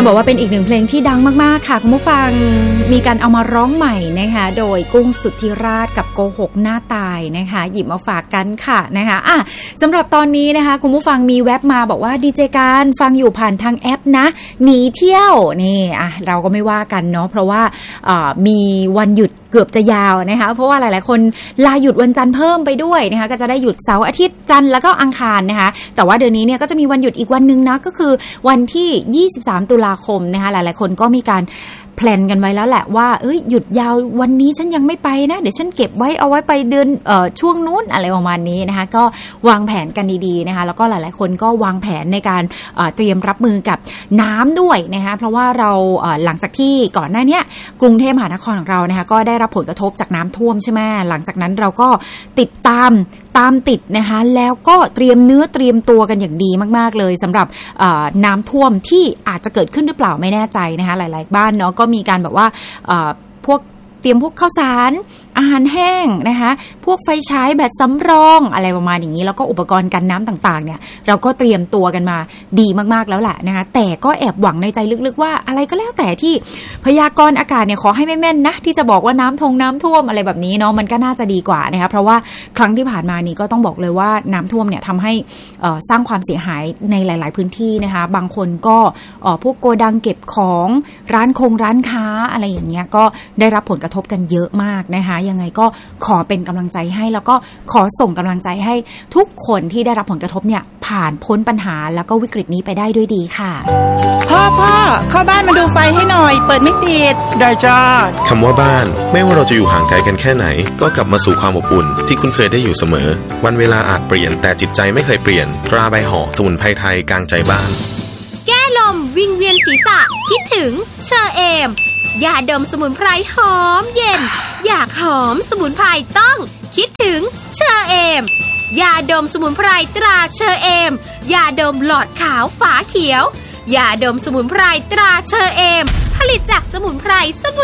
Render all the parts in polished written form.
บอกว่าเป็นอีกหนึ่งเพลงที่ดังมากๆค่ะคุณผู้ฟังมีการเอามาร้องใหม่นะคะโดยกุ้งสุทธิราชกับโกหกหน้าตายนะคะหยิบมาฝากกันค่ะนะคะสำหรับตอนนี้นะคะคุณผู้ฟังมีแว็บมาบอกว่าดีเจการฟังอยู่ผ่านทางแอปนะหนีเที่ยวนี่เราก็ไม่ว่ากันเนาะเพราะว่ามีวันหยุดเกือบจะยาวนะคะเพราะว่าหลายๆคนลาหยุดวันจันทร์เพิ่มไปด้วยนะคะก็จะได้หยุดเสาร์อาทิตย์จันทร์แล้วก็อังคารนะคะแต่ว่าเดือนนี้เนี่ยก็จะมีวันหยุดอีกวันนึงนะก็คือวันที่23ตุลาคมนะคะหลายๆคนก็มีการแพลนกันไว้แล้วแหละว่าหยุดยาววันนี้ฉันยังไม่ไปนะเดี๋ยวฉันเก็บไว้เอาไว้ไปเดือนช่วงนู้นอะไรประมาณนี้นะคะก็วางแผนกันดีๆนะคะแล้วก็หลายๆคนก็วางแผนในการเตรียมรับมือกับน้ำด้วยนะคะเพราะว่าเราหลังจากที่ก่อนหน้านี้กรุงเทพมหานครของเรานะคะก็ได้รับผลกระทบจากน้ำท่วมใช่ไหมหลังจากนั้นเราก็ติดตามติดนะคะแล้วก็เตรียมเนื้อเตรียมตัวกันอย่างดีมากๆเลยสำหรับน้ำท่วมที่อาจจะเกิดขึ้นหรือเปล่าไม่แน่ใจนะคะหลายๆบ้านเนาะก็มีการแบบว่าพวกเตรียมพวกข้าวสารอาหารแห้งนะคะพวกไฟฉายแบตสำรองอะไรประมาณอย่างนี้แล้วก็อุปกรณ์กันน้ำต่างๆเนี่ยเราก็เตรียมตัวกันมาดีมากๆแล้วแหละนะคะแต่ก็แอบหวังในใจลึกๆว่าอะไรก็แล้วแต่ที่พยากรณ์อากาศเนี่ยขอให้ไม่แม่นนะที่จะบอกว่าน้ำท่วมอะไรแบบนี้เนาะมันก็น่าจะดีกว่านะคะเพราะว่าครั้งที่ผ่านมานี้ก็ต้องบอกเลยว่าน้ำท่วมเนี่ยทำให้สร้างความเสียหายในหลายๆพื้นที่นะคะบางคนก็พวกโกดังเก็บของร้านค้าอะไรอย่างเงี้ยก็ได้รับผลกระทบกันเยอะมากนะคะยังไงก็ขอเป็นกำลังใจให้แล้วก็ขอส่งกำลังใจให้ทุกคนที่ได้รับผลกระทบเนี่ยผ่านพ้นปัญหาแล้วก็วิกฤตนี้ไปได้ด้วยดีค่ะพ่อเข้าบ้านมาดูไฟให้หน่อยเปิดไม่ติดได้จ้าคำว่าบ้านไม่ว่าเราจะอยู่ห่างไกลกันแค่ไหนก็กลับมาสู่ความอบอุ่นที่คุณเคยได้อยู่เสมอวันเวลาอาจเปลี่ยนแต่จิตใจไม่เคยเปลี่ยนตราใบห่อสมุนไพรไทยกลางใจบ้านแก้ลมวิงเวียนศีรษะคิดถึงเชอเอมยาดมสมุนไพรหอมเย็นอยากหอมสมุนไพรต้องคิดถึงเชอเอมยาดมสมุนไพรตราเชอเอมยาดมหลอดขาวฝาเขียวยาดมสมุนไพรตราเชอเอมผลิตจากสมุนไพร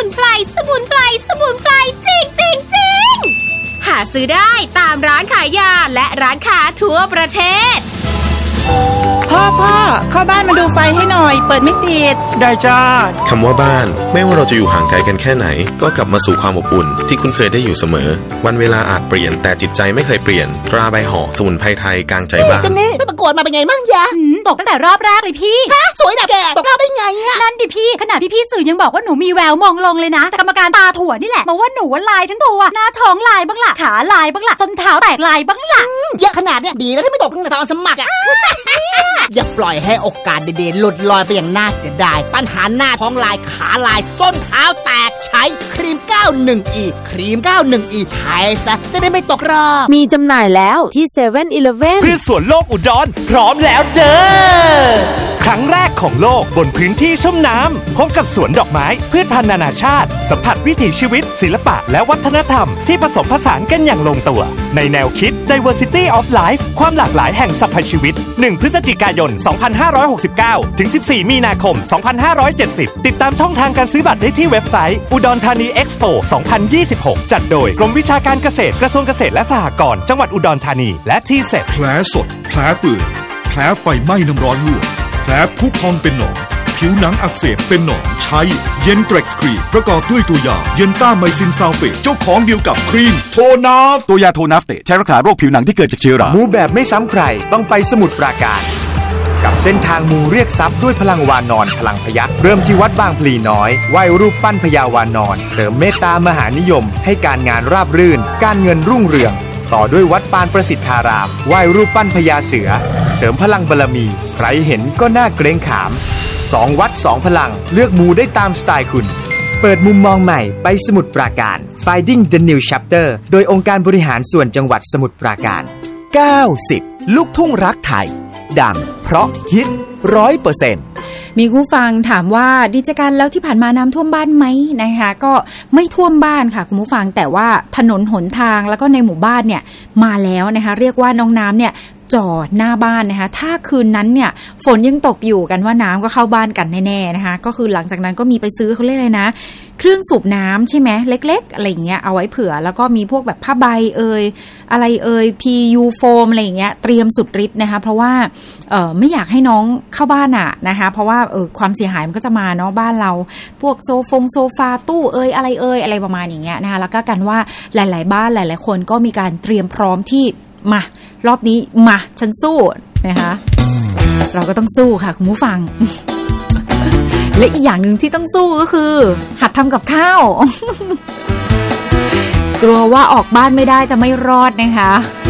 จริงหาซื้อได้ตามร้านขายยาและร้านค้าทั่วประเทศพ่อเข้าบ้านมาดูไฟให้หน่อยเปิดไม่ติดได้จ้าคำว่าบ้านไม่ว่าเราจะอยู่ห่างไกลกันแค่ไหนก็กลับมาสู่ความอบอุ่นที่คุณเคยได้อยู่เสมอวันเวลาอาจเปลี่ยนแต่จิตใจไม่เคยเปลี่ยนตราใบห่อสมุนไพรไทยกลางใจบ้านนี่ไปประกวดมาเป็นไงมั่งยะตกตั้งแต่รอบแรกเลยพี่สวยแบบแกตกรอบได้ไงอะนั่นดิพี่ขนาดพี่สื่อยังบอกว่าหนูมีแววมองลงเลยนะแต่กรรมการตาถั่วนี่แหละบอกว่าหนูลายทั้งตัวหน้าท้องลายบ้างล่ะขาลายบ้างล่ะจนเท้าแตกลายบ้างล่ะเยอะขนาดเนี้ยดีแล้วที่ไม่ตกตั้งแต่ตอนสมัครอะอย่าปล่อยให้โอกาสดีๆหลุดลอยไปอย่างน่าเสียดายปัญหาหน้าท้องลายขาลายส้นเท้าแตกใช้ครีม 91E ครีม 91E ใช้ซะจะได้ไม่ตกรอบมีจำหน่ายแล้วที่ 7-Eleven พืชสวนโลกอุดรพร้อมแล้วเด้อครั้งแรกของโลกบนพื้นที่ชุ่มน้ำพบกับสวนดอกไม้พืชพันธุ์นานาชาติสัมผัสวิถีชีวิตศิลปะและวัฒนธรรมที่ผสมผสานกันอย่างลงตัวในแนวคิด Diversity of Life ความหลากหลายแห่งสรรพชีวิต1พฤศจิกายน2569ถึง14มีนาคม2570ติดตามช่องทางการซื้อบัตรได้ที่เว็บไซต์อุดรธานีเอ็กซ์โป2026จัดโดยกรมวิชาการเกษตรกระทรวงเกษตรและสหกรณ์จังหวัดอุดรธานีและที่เสร็จแผลสดแผลเปื่อยแผลไฟไหม้น้ำร้อนลวกแผลพุพองเป็นหนองผิวหนังอักเสบเป็นหนองใช้เย็นเทร็กซ์ครีมประกอบด้วยตัวยาเย็นต้าไมซินซัลเฟตเจ้าของเดียวกับครีมโทนาฟตัวยาโทนาฟเตใช้รักษาโรคผิวหนังที่เกิดจากเชื้อรามูแบบไม่ซ้ำใครต้องไปสมุทรปราการกับเส้นทางมูเรียกทรัพย์ด้วยพลังวานอนพลังพยัคฆ์เริ่มที่วัดบางพลีน้อยไหว้รูปปั้นพญาวานอนเสริมเมตตามหานิยมให้การงานราบรื่นการเงินรุ่งเรืองต่อด้วยวัดปานประสิทธารามไหว้รูปปั้นพญาเสือเสริมพลังบารมีใครเห็นก็น่าเกรงขาม2วัด2พลังเลือกมูได้ตามสไตล์คุณเปิดมุมมองใหม่ไปสมุทรปราการ Finding the New Chapter โดยองค์การบริหารส่วนจังหวัดสมุทรปราการ 90ลูกทุ่งรักไทยดังเพราะฮิต 100% มีผู้ฟังถามว่าดิจการแล้วที่ผ่านมาน้ำท่วมบ้านไหมนะคะก็ไม่ท่วมบ้านค่ะคุณผู้ฟังแต่ว่าถนนหนทางแล้วก็ในหมู่บ้านเนี่ยมาแล้วนะคะเรียกว่าน้องน้ำเนี่ยจ่อหน้าบ้านนะคะถ้าคืนนั้นเนี่ยฝนยังตกอยู่กันว่าน้ำก็เข้าบ้านกันแน่ๆนะคะก็คือหลังจากนั้นก็มีไปซื้อเขาเรียกอะไรนะเครื่องสูบน้ำใช่ไหมเล็กๆอะไรอย่างเงี้ยเอาไว้เผื่อแล้วก็มีพวกแบบผ้าใบอะไรPU โฟมอะไรอย่างเงี้ยเตรียมสุดฤทธิ์นะคะเพราะว่าไม่อยากให้น้องเข้าบ้านอ่ะนะคะเพราะว่าความเสียหายมันก็จะมาเนาะบ้านเราพวกโซฟาตู้อะไรประมาณอย่างเงี้ยนะคะแล้วก็กันว่าหลายๆบ้านหลายๆคนก็มีการเตรียมพร้อมที่มารอบนี้มาฉันสู้นะคะเราก็ต้องสู้ค่ะคุณผู้ฟัง และอีกอย่างหนึ่งที่ต้องสู้ก็คือหัดทำกับข้าว กลัวว่าออกบ้านไม่ได้จะไม่รอดนะคะ